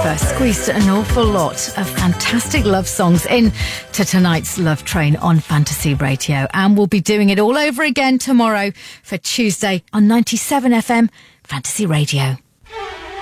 Squeezed an awful lot of fantastic love songs in to tonight's Love Train on Fantasy Radio, and we'll be doing it all over again tomorrow for Tuesday on 97 FM Fantasy Radio.